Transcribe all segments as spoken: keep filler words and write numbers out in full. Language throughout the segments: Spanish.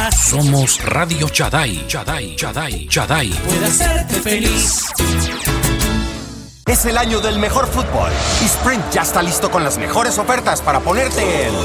más. Somos Radio Shaddai, Shaddai, Shaddai, Shaddai. Puede hacerte feliz. Es el año del mejor fútbol y Sprint ya está listo con las mejores ofertas para ponerte en...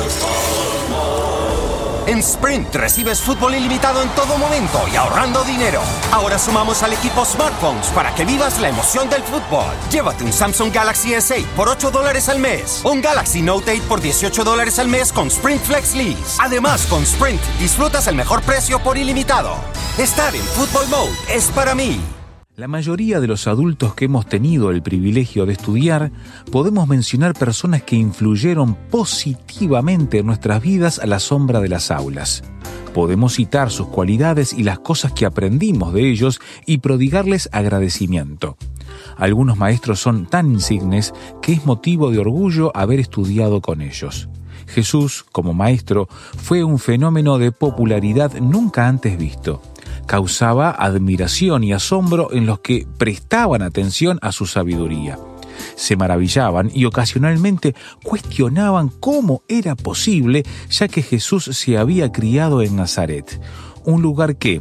En Sprint recibes fútbol ilimitado en todo momento y ahorrando dinero. Ahora sumamos al equipo smartphones para que vivas la emoción del fútbol. Llévate un Samsung Galaxy S ocho por ocho dólares al mes. Un Galaxy Note ocho por dieciocho dólares al mes con Sprint Flex Lease. Además, con Sprint disfrutas el mejor precio por ilimitado. Estar en Football Mode es para mí. La mayoría de los adultos que hemos tenido el privilegio de estudiar, podemos mencionar personas que influyeron positivamente en nuestras vidas a la sombra de las aulas. Podemos citar sus cualidades y las cosas que aprendimos de ellos y prodigarles agradecimiento. Algunos maestros son tan insignes que es motivo de orgullo haber estudiado con ellos. Jesús, como maestro, fue un fenómeno de popularidad nunca antes visto. Causaba admiración y asombro en los que prestaban atención a su sabiduría. Se maravillaban y ocasionalmente cuestionaban cómo era posible, ya que Jesús se había criado en Nazaret, un lugar que,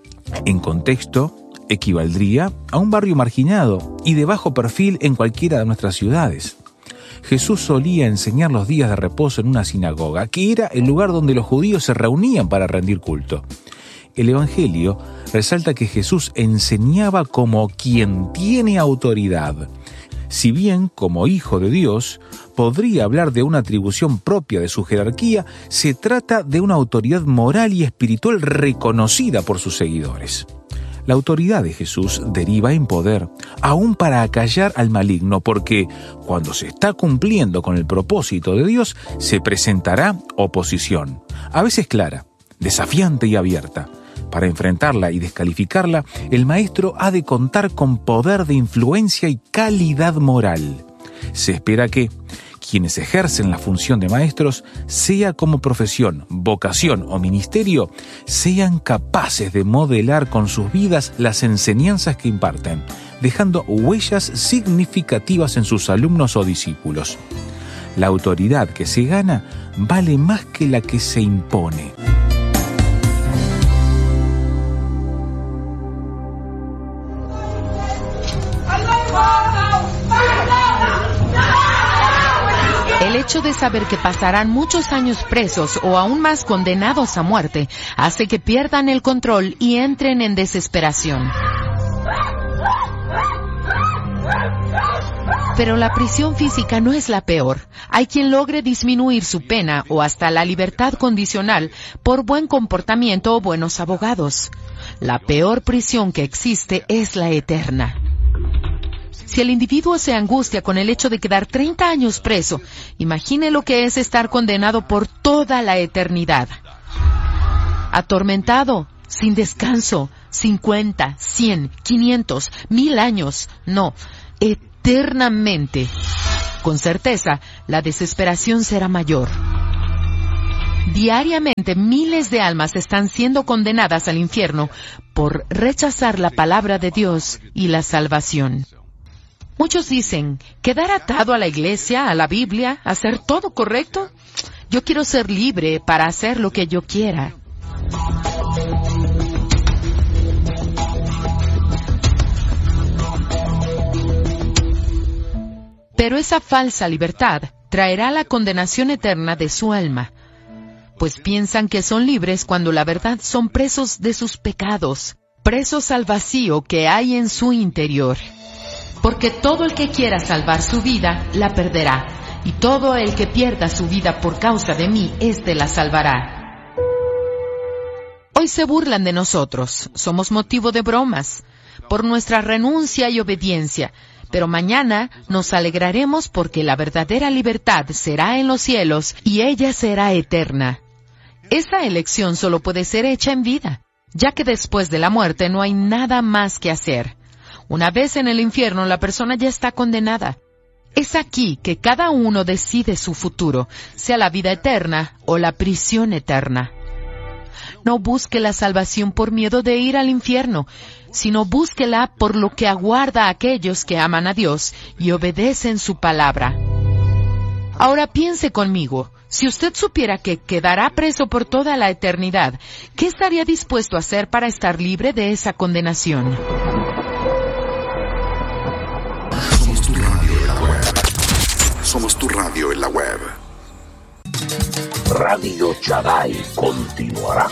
en contexto, equivaldría a un barrio marginado y de bajo perfil en cualquiera de nuestras ciudades. Jesús solía enseñar los días de reposo en una sinagoga, que era el lugar donde los judíos se reunían para rendir culto. El Evangelio resalta que Jesús enseñaba como quien tiene autoridad. Si bien, como Hijo de Dios, podría hablar de una atribución propia de su jerarquía, se trata de una autoridad moral y espiritual reconocida por sus seguidores. La autoridad de Jesús deriva en poder, aún para acallar al maligno, porque cuando se está cumpliendo con el propósito de Dios, se presentará oposición, a veces clara, desafiante y abierta. Para enfrentarla y descalificarla, el maestro ha de contar con poder de influencia y calidad moral. Se espera que quienes ejercen la función de maestros, sea como profesión, vocación o ministerio, sean capaces de modelar con sus vidas las enseñanzas que imparten, dejando huellas significativas en sus alumnos o discípulos. La autoridad que se gana vale más que la que se impone. El hecho de saber que pasarán muchos años presos o aún más condenados a muerte hace que pierdan el control y entren en desesperación. Pero la prisión física no es la peor. Hay quien logre disminuir su pena o hasta la libertad condicional por buen comportamiento o buenos abogados. La peor prisión que existe es la eterna. Si el individuo se angustia con el hecho de quedar treinta años preso, imagine lo que es estar condenado por toda la eternidad. Atormentado, sin descanso, cincuenta, cien, quinientos, mil años, no, eternamente. Con certeza, la desesperación será mayor. Diariamente miles de almas están siendo condenadas al infierno por rechazar la palabra de Dios y la salvación. Muchos dicen, ¿quedar atado a la iglesia, a la Biblia, hacer todo correcto? Yo quiero ser libre para hacer lo que yo quiera. Pero esa falsa libertad traerá la condenación eterna de su alma, pues piensan que son libres cuando la verdad son presos de sus pecados, presos al vacío que hay en su interior. Porque todo el que quiera salvar su vida, la perderá, y todo el que pierda su vida por causa de mí, éste la salvará. Hoy se burlan de nosotros, somos motivo de bromas, por nuestra renuncia y obediencia, pero mañana nos alegraremos porque la verdadera libertad será en los cielos y ella será eterna. Esa elección solo puede ser hecha en vida, ya que después de la muerte no hay nada más que hacer. Una vez en el infierno, la persona ya está condenada. Es aquí que cada uno decide su futuro, sea la vida eterna o la prisión eterna. No busque la salvación por miedo de ir al infierno, sino búsquela por lo que aguarda a aquellos que aman a Dios y obedecen su palabra. Ahora piense conmigo, Si usted supiera que quedará preso por toda la eternidad, ¿qué estaría dispuesto a hacer para estar libre de esa condenación? Somos tu radio en la web. Somos tu radio en la web. Radio Chaday continuará.